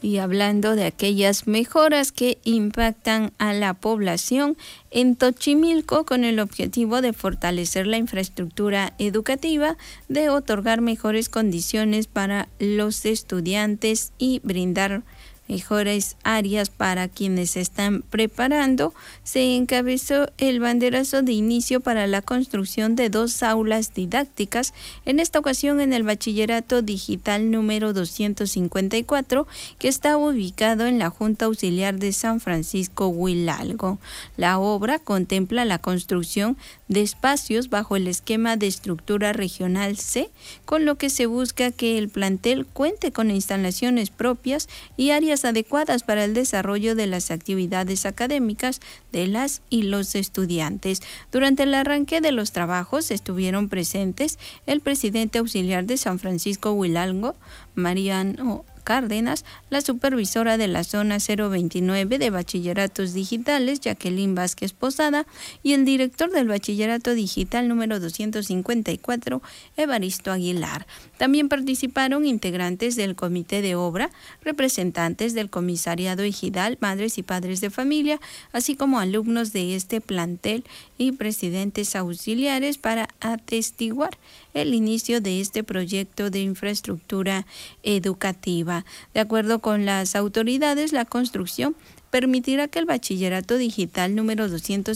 Y hablando de aquellas mejoras que impactan a la población, en Tochimilco, con el objetivo de fortalecer la infraestructura educativa, de otorgar mejores condiciones para los estudiantes y brindar mejores áreas para quienes se están preparando, se encabezó el banderazo de inicio para la construcción de 2 aulas didácticas, en esta ocasión en el Bachillerato Digital número 254, que está ubicado en la Junta Auxiliar de San Francisco Huilalgo. La obra contempla la construcción de espacios bajo el esquema de estructura regional C, con lo que se busca que el plantel cuente con instalaciones propias y áreas adecuadas para el desarrollo de las actividades académicas de las y los estudiantes. Durante el arranque de los trabajos estuvieron presentes el presidente auxiliar de San Francisco Huilalgo, Mariano Cárdenas, la supervisora de la zona 029 de Bachilleratos Digitales, Jacqueline Vázquez Posada, y el director del Bachillerato Digital número 254, Evaristo Aguilar. También participaron integrantes del Comité de Obra, representantes del Comisariado Ejidal, madres y padres de familia, así como alumnos de este plantel y presidentes auxiliares para atestiguar el inicio de este proyecto de infraestructura educativa. De acuerdo con las autoridades, la construcción permitirá que el Bachillerato Digital número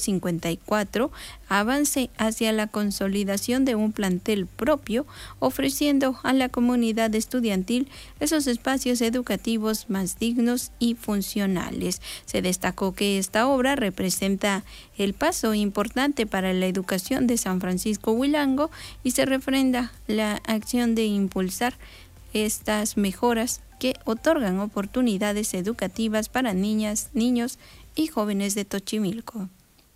254 avance hacia la consolidación de un plantel propio, ofreciendo a la comunidad estudiantil esos espacios educativos más dignos y funcionales. Se destacó que esta obra representa el paso importante para la educación de San Francisco Huilalgo y se refrenda la acción de impulsar estas mejoras que otorgan oportunidades educativas para niñas, niños y jóvenes de Tochimilco.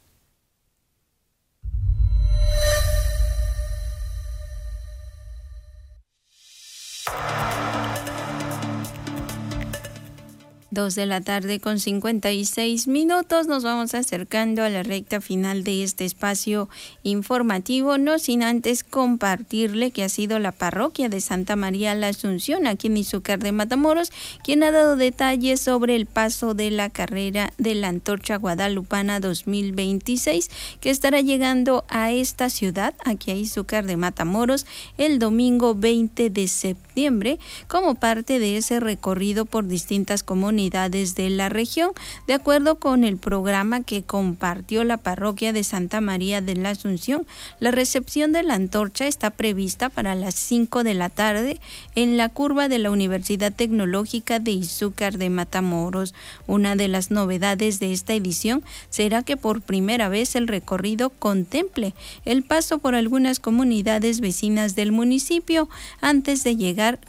Dos de la tarde con 56 minutos. Nos vamos acercando a la recta final de este espacio informativo, no sin antes compartirle que ha sido la parroquia de Santa María la Asunción, aquí en Izúcar de Matamoros, quien ha dado detalles sobre el paso de la carrera de la Antorcha Guadalupana 2026, que estará llegando a esta ciudad, aquí a Izúcar de Matamoros, el domingo 20 de septiembre, como parte de ese recorrido por distintas comunidades de la región. De acuerdo con el programa que compartió la parroquia de Santa María de la Asunción, la recepción de la antorcha está prevista para las 5 de la tarde en la curva de la Universidad Tecnológica de Izúcar de Matamoros. Una de las novedades de esta edición será que por primera vez el recorrido contemple el paso por algunas comunidades vecinas del municipio antes de llegar